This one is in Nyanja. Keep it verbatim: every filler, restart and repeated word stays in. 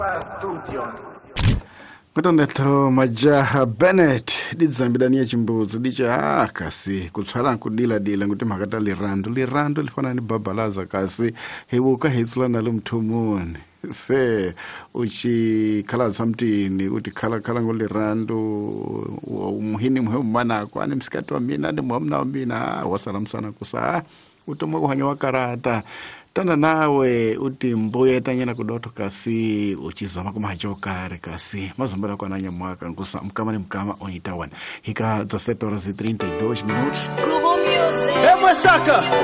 Kutondeto majaha Bennett didzambidania chimbudzo dicha ah kasi kutswala kudila dila nguti makata lirando lirando lifana ni babalaza kasi hebuka hetsula nalo mthumuni se uchi khala samtini uti khala khala ngolirando umuhini muhemana kwa ni msikati wa mina ni muamna wa mina wasalam sana kusa utomo kuhanya wakarata tana nawe uti mbuye tanyena kudoto kasi uchizama kumajokare kasi mazombera kwa nanya mwaka ngusa mkama ni mkama onitawan hika za sete horas e trinta e dois minutos. Kubo Music. É uma chaca.